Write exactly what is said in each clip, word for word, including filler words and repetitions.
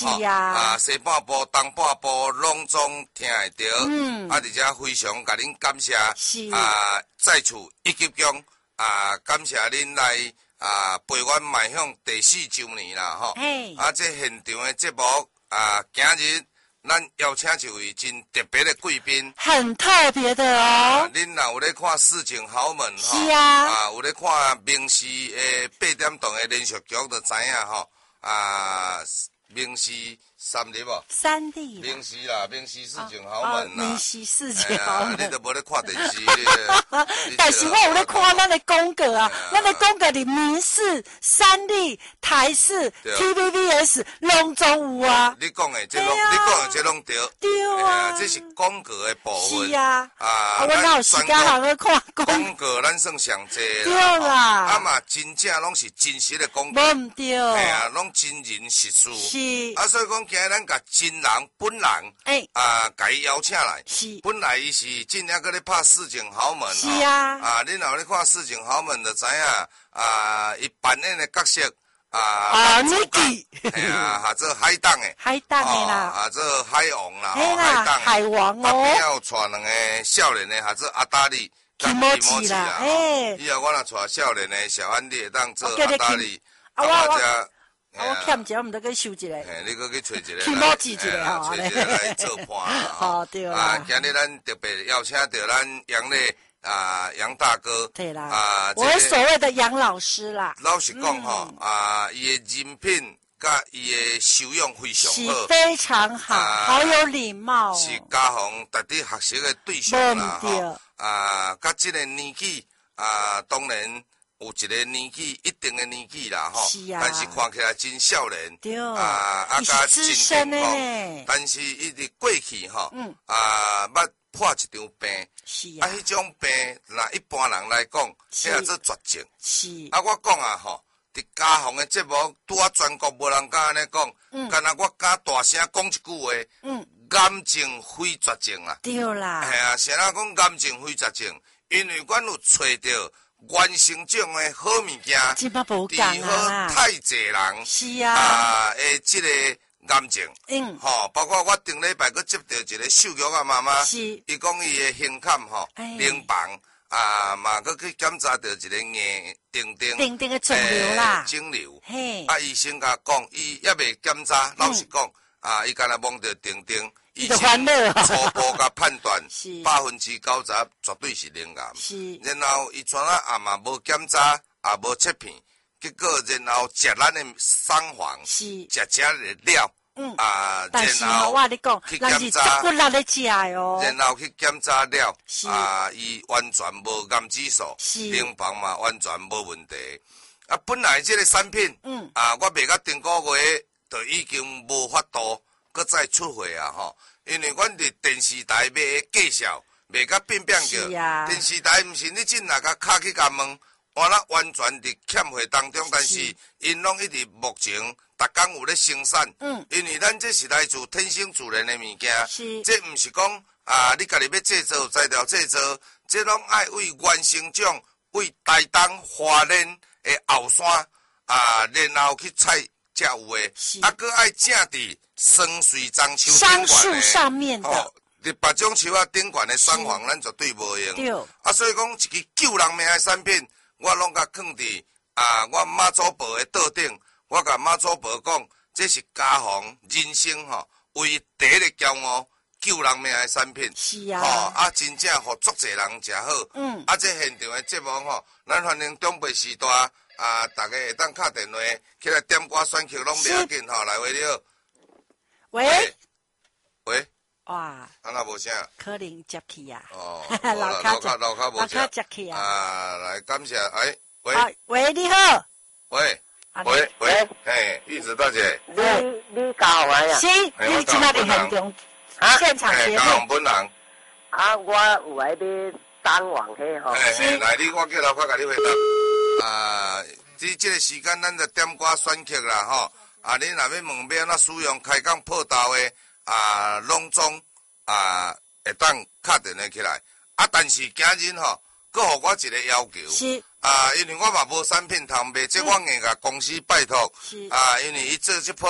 是啊， 啊西半部、东半部拢总听会到， 嗯， 啊，而且非常甲恁感谢， 是啊，再次一级奖啊，感谢恁来啊陪阮迈向第四周年啦，吼， 嘿， 啊，这现场的节目啊，今日咱邀请一位真特别的贵宾。 很特别的啊， 哦。 恁若有咧看事情豪门吼， 是啊啊有咧看明视诶八点档的连续剧就知影吼，啊明视三立哦， 三立啦， 明视啦，明视事情豪门啦， 明视事情哎豪门。 呀你都无咧看电视，你但是我有咧看咱的宫格啊， 哎咱的宫格里民视、三立、台视、 对 T V B S 拢总有啊。 你讲的这拢， 对啊你讲的这拢对， 对啊哎这是广告的部分。 是啊， 啊， 啊，我哪有时间通去看宫？ 广告咱算上济对啦， 啦啊嘛真正拢是真实的广告， 无毋对， 哎呀，拢真人实事。 是， 啊，所以讲今日咱甲真人本人， 哎， 啊，甲伊邀请来， 是， 本来伊是真正搁咧拍市井豪门， 是啊啊，恁若有咧看市井豪门就知影，啊，伊扮演的角色，啊， 啊，Niki， 哎呀，或者海胆的， 海胆的啦， 啊，做海王啦， 嘿啦， 海海王啊，边哦， 有带两个少年的，或者阿达利。 Kimochi 啦，哎， 以后我若带少年的小安利，当做我叫你阿达利， 啊，我我者。 啊，我欠一个，毋得去收一个。 嘿，你搁去找一个， 去摸一个来吼找一个来做伴啦。 好对啦啊，今日咱特别邀请到咱杨磊啊杨大哥。 对啦， 啊， 我所谓的杨老师啦， 老实讲吼，啊，伊的人品甲伊的修养非常是好， 非常好， 啊好有礼貌。 是家访值得学习的对象啦。 无毋对吼，啊，甲这个年纪啊，当然。有一个年纪，一定的年纪啦，吼， 是啊但是看起来真少年， 对， 啊，啊， 伊甲真是资深的健康， 呢， 但是伊伫过去吼， 嗯啊，捌破一场病，啊， 是啊， 迄种病，若一般人来讲， 是迄做绝症。 是， 啊，我讲啊，吼，伫家访的节目，拄啊全国无人敢安尼讲， 嗯干若我敢大声讲一句话， 嗯， 癌症非绝症啊， 对啦系，啊，谁人讲癌症非绝症？因为阮有找到原生种的好物件， 即摆无治共好啊啦， 太济人是啊， 啊诶，即个癌症。 嗯， 吼，包括我顶礼拜佫接到一个秀玉啊妈妈， 是， 伊讲伊的胸坎吼哎淋房啊，嘛佫去检查到一个硬丁丁定定的肿瘤啦， 肿瘤。 嘿， 啊，医生甲讲，伊还未检查，老实讲，啊，伊敢若摸着丁丁， 伊就烦恼啊初步甲判断是， 百分之九十绝对是鳞癌。 是， 然后伊全啊也嘛无检查，也无切片，结果然后食咱的sản房， 是， 食食的料。 嗯， 啊， 但是然后我跟你讲， 去人是检查足骨力咧食的哦， 然后去检查了是， 啊，伊完全无癌指数， 是淋房嘛完全无问题。啊，本来这个产品， 嗯， 啊，我卖到顶个月就已经无法度搁再出货啊，吼，因为阮伫电视台卖的介绍，卖甲变变叫， 是啊电视台毋是你进来甲敲去甲问，我那完全伫欠货当中，但是因拢一直目前。逐工有咧生产， 嗯， 因为咱这是来自天生自然的物件， 是， 这毋是讲啊，你家己要制作材料制作，这拢爱为原生种，为台东花莲的后山啊，然后去采才有的，啊，搁爱正伫双水樟树桑树上面的， 哦，伫别种树啊顶悬的sản房，咱绝对无用。 对， 啊，所以讲一支救人命的产品，我拢甲放伫啊，我妈祖婆的桌顶。我甲妈祖婆讲，这是家访人生吼，唯第一个骄傲救人命的产品。 是啊， 吼、哦、啊，真正互足侪人食好。 嗯， 啊，这现场的节目吼，咱欢迎中北时代啊，大家会当敲电话起来点歌选曲拢袂要紧吼，来喂你好。 喂喂， 哇， 安那无声？ 可能接起呀。 哦， 老老卡老卡无老声。 卡接起啊。 啊，来感谢，哎，喂， 啊，喂，你好。 喂。喂喂，嘿，玉子大姐， 你你教我呀？ 是，你今仔日现场现场节教目。 本人。 啊，我有喺啲单王去吼。 嘿，来，你我叫老快甲你回答。啊，即这个时间，咱就点歌选曲啦，吼。啊，你若要问要安怎使用开讲破刀的啊，拢总啊，会当敲电话起来。啊，但是今日吼，佮互我一个要求。 是。 啊，因为我嘛无产品通卖，即我硬甲公司拜托。 是。 啊，因为伊做即波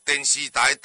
电视台。